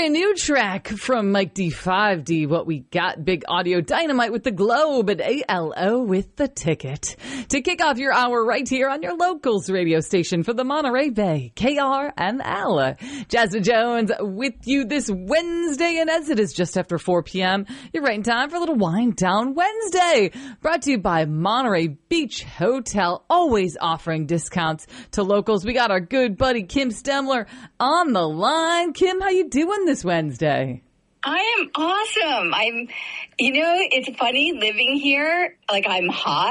brand new track from Mike D5D, What We Got, Big Audio Dynamite with the Globe, and ALO with the Ticket. To kick off your hour right here on your locals radio station for the Monterey Bay, KRML. Jasmine Jones with you this Wednesday, and as it is just after 4 p.m., you're right in time for a little Wind Down Wednesday. Brought to you by Monterey Beach Hotel, always offering discounts to locals. We got our good buddy Kim Stemler on the line. Kim, how you doing this Wednesday? I am awesome. It's funny living here. Like, I'm hot.